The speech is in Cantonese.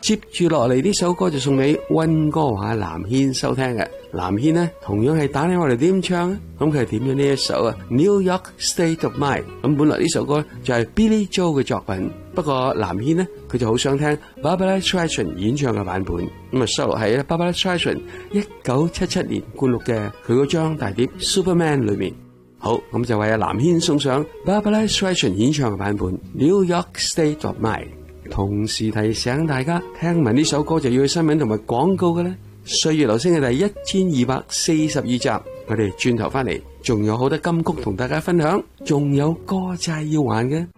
接住落嚟呢首歌就送俾溫哥華藍軒收聽嘅。藍軒呢同樣係打嚟我哋點唱啊？咁佢係點咗呢一首啊 New York State of Mind。咁本來呢首歌就係 Billy Joel 嘅作品，不過藍軒呢佢就好想聽 Barbra Streisand 演唱嘅版本，咁啊收錄喺 Barbra Streisand 1977年灌錄嘅佢嗰張大碟 Superman 裏面。好，咁就為阿藍軒送上 Barbra Streisand 演唱嘅版本 New York State of Mind。同時提醒大家，聽聞呢首歌就要去新聞同埋廣告嘅咧。歲月留聲嘅第1242集，我哋轉頭翻嚟，仲有好多金曲同大家分享，仲有歌債要還嘅。